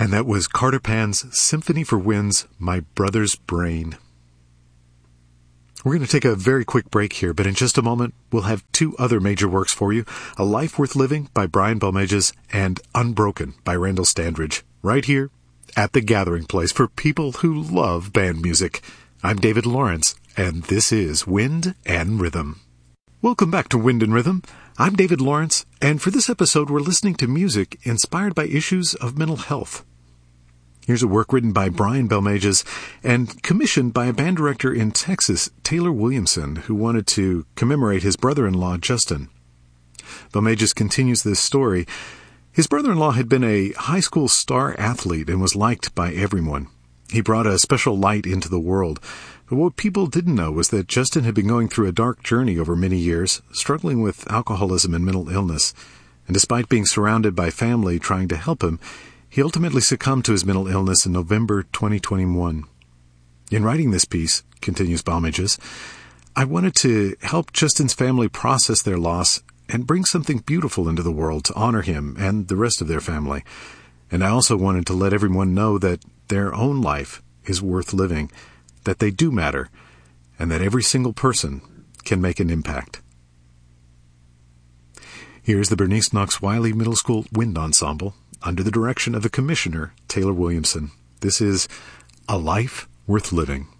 And that was Carter Pan's Symphony for Winds, My Brother's Brain. We're going to take a very quick break here, but in just a moment, we'll have two other major works for you. A Life Worth Living by Brian Balmages and Unbroken by Randall Standridge, right here at the gathering place for people who love band music. I'm David Lawrence, and this is Wind and Rhythm. Welcome back to Wind and Rhythm. I'm David Lawrence, and for this episode, we're listening to music inspired by issues of mental health. Here's a work written by Brian Balmages and commissioned by a band director in Texas, Taylor Williamson, who wanted to commemorate his brother-in-law, Justin. Balmages continues this story. His brother-in-law had been a high school star athlete and was liked by everyone. He brought a special light into the world. But what people didn't know was that Justin had been going through a dark journey over many years, struggling with alcoholism and mental illness. And despite being surrounded by family trying to help him, he ultimately succumbed to his mental illness in November 2021. In writing this piece, continues Balmages, I wanted to help Justin's family process their loss and bring something beautiful into the world to honor him and the rest of their family. And I also wanted to let everyone know that their own life is worth living, that they do matter, and that every single person can make an impact. Here's the Bernice Knox Wiley Middle School Wind Ensemble under the direction of the commissioner, Taylor Williamson. This is A Life Worth Living.